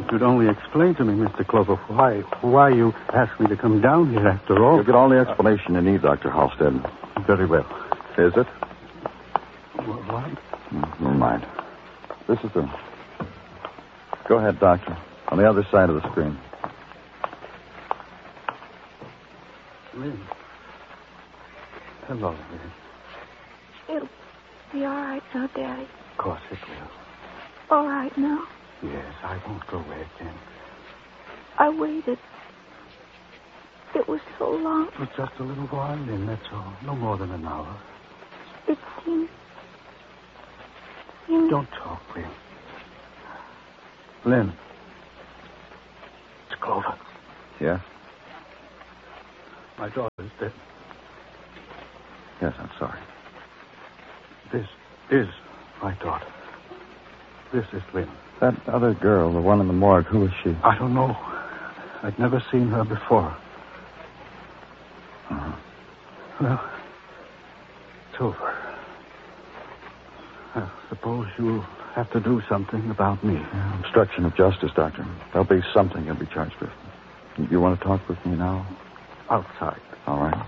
If you'd only explain to me, Mr. Clover, why you asked me to come down here after all. You'll get all the explanation you need, Dr. Halstead. Very well. Is it? What? Never mind. This is the... Go ahead, Doctor. On the other side of the screen. Lynn. Hello, Lynn. It'll be all right now, Daddy. Of course it will. All right now. Yes, I won't go away again. I waited. It was so long. For just a little while, Lynn, that's all. No more than an hour. It seemed... Don't talk, Lynn. Lynn. It's Clover. Yes? My daughter's dead. Yes, I'm sorry. This is my daughter. This is Lynn. That other girl, the one in the morgue, who is she? I don't know. I'd never seen her before. Uh-huh. Well, it's over. I suppose you'll have to do something about me. Yeah, obstruction of justice, Doctor. There'll be something you'll be charged with. You want to talk with me now? Outside. All right.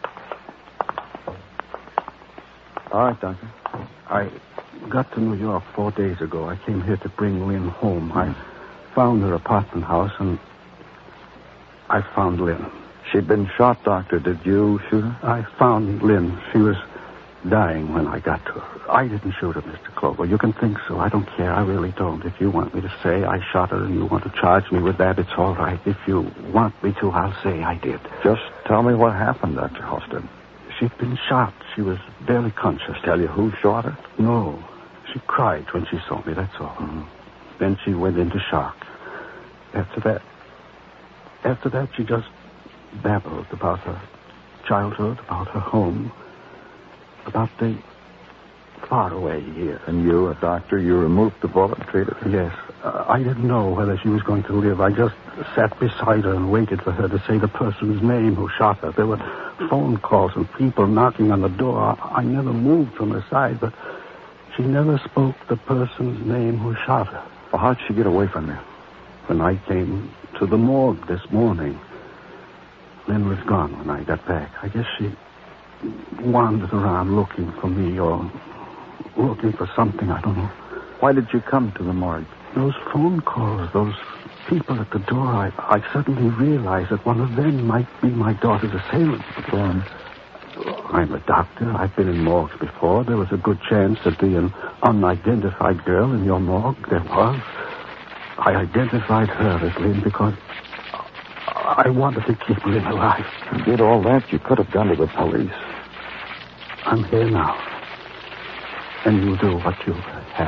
All right, Doctor. I got to New York 4 days ago. I came here to bring Lynn home. I found her apartment house, and I found Lynn. She'd been shot, Doctor. Did you shoot her? I found Lynn. She was dying when I got to her. I didn't shoot her, Mr. Clover. You can think so. I don't care. I really don't. If you want me to say I shot her and you want to charge me with that, it's all right. If you want me to, I'll say I did. Just tell me what happened, Dr. Halstead. She'd been shot. She was barely conscious. Tell you who shot her? No. She cried when she saw me, that's all. Mm-hmm. Then she went into shock. After that, she just babbled about her childhood, about her home, about the faraway years. And you, a doctor, you removed the bullet and treated her? Yes. I didn't know whether she was going to live. I just sat beside her and waited for her to say the person's name who shot her. There were phone calls and people knocking on the door. I never moved from her side, but she never spoke the person's name who shot her. Well, how'd she get away from you? When I came to the morgue this morning, Lynn was gone when I got back. I guess she wandered around looking for me or looking for something. I don't know. Why did you come to the morgue? Those phone calls, those people at the door, I suddenly realized that one of them might be my daughter's assailant. Go on. I'm a doctor. I've been in morgues before. There was a good chance there'd be an unidentified girl in your morgue. There was. I identified her as Lynn because I wanted to keep Lynn alive. You did all that, you could have gone to the police. I'm here now. And you do what you have